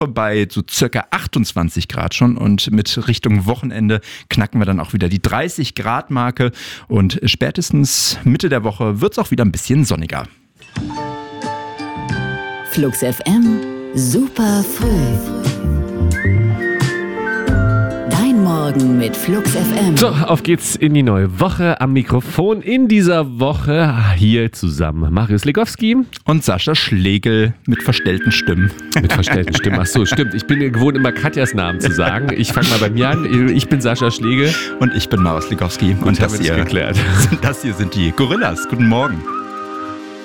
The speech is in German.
bei so circa 28 Grad schon und mit Richtung Wochenende knacken wir dann auch wieder die 30 Grad Marke und spätestens Mitte der Woche wird es auch wieder ein bisschen sonniger. Flux FM, super früh. Dein Morgen mit Flux FM. So, auf geht's in die neue Woche. Am Mikrofon in dieser Woche hier zusammen Marius Legowski und Sascha Schlegel mit verstellten Stimmen. Mit verstellten Stimmen, ach so, stimmt. Ich bin gewohnt, immer Katjas Namen zu sagen. Ich fange mal bei mir an. Ich bin Sascha Schlegel. Und ich bin Marius Legowski. Und das ist geklärt. Das hier sind die Gorillas. Guten Morgen.